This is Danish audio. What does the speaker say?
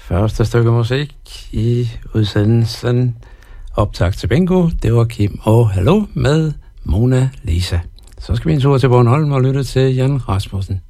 Første stykke musik i udsendelsen Optakt til Bingo, det var Kim og Hallo med Mona Lisa. Så skal vi en tur til Bornholm og lytte til Jan Rasmussen.